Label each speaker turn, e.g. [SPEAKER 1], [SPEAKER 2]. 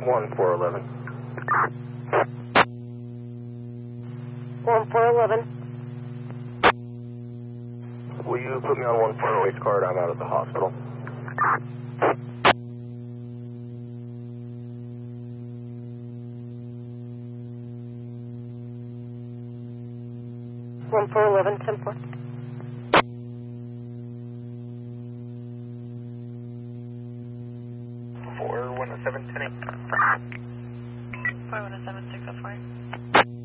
[SPEAKER 1] 1411.
[SPEAKER 2] 1411.
[SPEAKER 1] Will you put me on 1408's card? I'm out at the hospital.
[SPEAKER 2] 1411, 10-4.
[SPEAKER 1] 417, 10-8.
[SPEAKER 2] 4107, 604.